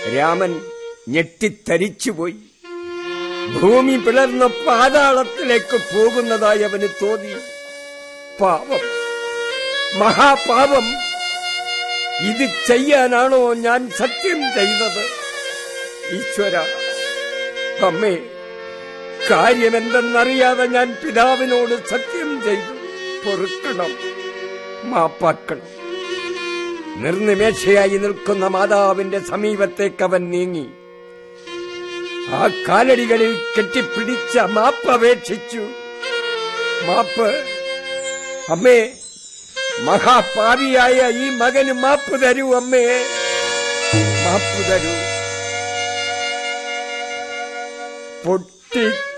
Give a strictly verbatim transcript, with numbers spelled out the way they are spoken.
രാമൻ ഞെട്ടിത്തരിച്ചുപോയി. ഭൂമി പിളർന്ന പാതാളത്തിലേക്ക് പോകുന്നതായി അവന് തോന്നി. പാപം, മഹാപാപം! ഇത് ചെയ്യാനാണോ ഞാൻ സത്യം ചെയ്തത്? ഈശ്വര, അമ്മേ, കാര്യമെന്തെന്നറിയാതെ ഞാൻ പിതാവിനോട് സത്യം ചെയ്തു. പൊറുക്കണം, മാപ്പാക്കണം. നിർനിമേഷയായി നിൽക്കുന്ന മാതാവിന്റെ സമീപത്തേക്ക് അവൻ നീങ്ങി. ആ കാലടികളിൽ കെട്ടിപ്പിടിച്ച മാപ്പപേക്ഷിച്ചു. മാപ്പ്, അമ്മേ, മഹാപാപിയായ ഈ മകന് മാപ്പ് തരൂ അമ്മേ, മാപ്പ് തരൂ. പൊട്ടി